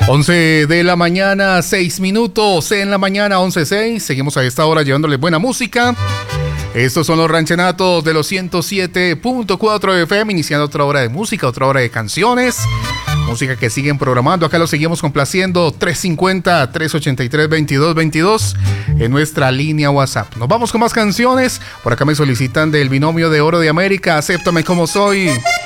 11 de la mañana, 6 minutos en la mañana, 11:06. Seguimos a esta hora llevándole buena música. Estos son los ranchenatos de los 107.4 FM, iniciando otra hora de música, otra hora de canciones. Música que siguen programando. Acá lo seguimos complaciendo. 350-383-2222 en nuestra línea WhatsApp. Nos vamos con más canciones. Por acá me solicitan del binomio de oro de América. Acéptame como soy.